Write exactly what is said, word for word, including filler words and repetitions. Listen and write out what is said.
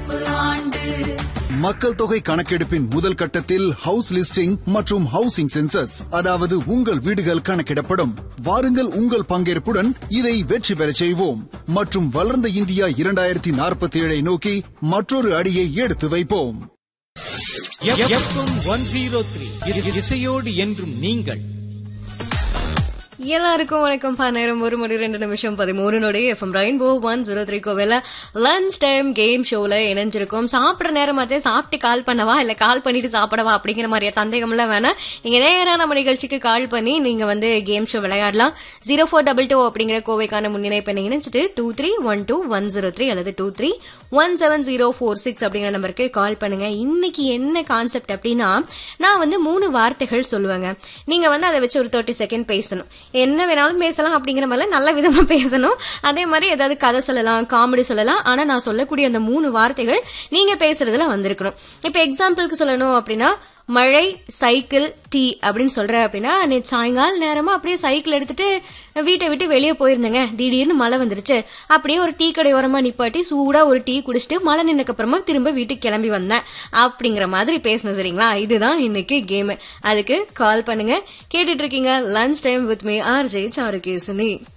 கணக்கெடுப்பு ஆண்டு. மக்கள் தொகை கணக்கெடுப்பின் முதல் கட்டத்தில் ஹவுஸ் லிஸ்டிங் மற்றும் ஹவுசிங் சென்சஸ், அதாவது உங்கள் வீடுகள் கணக்கிடப்படும். வாருங்கள், உங்கள் பங்கேற்புடன் இதை வெற்றி பெறச் செய்வோம் மற்றும் வளர்ந்த இந்தியா இரண்டாயிரத்தி நாற்பத்தி ஏழை நோக்கி மற்றொரு அடியை எடுத்து வைப்போம். இசையோடு என்றும் நீங்கள். எல்லாருக்கும் வணக்கம். நேரம் ஒரு மணி ரெண்டு நிமிஷம் பதிமூணு நொடி. FM rainbow one zero three கோவில லஞ்ச் டைம் கேம் ஷோல இணைஞ்சிருக்கும். சாப்பிட்ற நேரமாத்தே சாப்பிட்டு கால் பண்ணவா இல்ல கால் பண்ணிட்டு சாப்பிடவா அப்படிங்கிற மாதிரியா சந்தேகம் எல்லாம் வேணாம். நீங்க நேரம் நம்ம நிகழ்ச்சிக்கு கால் பண்ணி நீங்க வந்து கேம் ஷோ விளையாடலாம். ஜீரோ ஃபோர் டபுள் டூ அப்படிங்கிற கோவைக்கான முன்னிணைப்பை இணைச்சிட்டு two three one two one zero three அல்லது two three one seven zero four six அப்படிங்கிற நம்பருக்கு கால் பண்ணுங்க. இன்னைக்கு என்ன கான்செப்ட் அப்படின்னா, நான் வந்து மூணு வார்த்தைகள் சொல்லுவேங்க. நீங்க வந்து அதை வச்சு ஒரு தேர்ட்டி செகண்ட் பேசணும். என்ன வேணாலும் பேசலாம் அப்படிங்கிற மாதிரி நல்ல விதமா பேசணும். அதே மாதிரி ஏதாவது கதை சொல்லலாம், காமெடி சொல்லலாம். ஆனா நான் சொல்லக்கூடிய அந்த மூணு வார்த்தைகள் நீங்க பேசுறதுல வந்திருக்கணும். இப்ப எக்ஸாம்பிளுக்கு சொல்லணும் அப்படின்னா, மழை, சைக்கிள், டீ அப்படின்னு சொல்ற அப்படின்னா, நேற்று சாயங்கால நேரமா அப்படியே சைக்கிள் எடுத்துட்டு வீட்டை விட்டு வெளியே போயிருந்தேங்க. திடீர்னு மழை வந்துருச்சு. அப்படியே ஒரு டீ கடை ஓரமா நிப்பாட்டி சூடா ஒரு டீ குடிச்சிட்டு மழை நின்னக்கு அப்புறமா திரும்ப வீட்டுக்கு கிளம்பி வந்தேன் அப்படிங்கிற மாதிரி பேசணும். சரிங்களா? இதுதான் இன்னைக்கு கேம். அதுக்கு கால் பண்ணுங்க. கேட்டுட்டு இருக்கீங்க lunch time with me RJ Charukesini.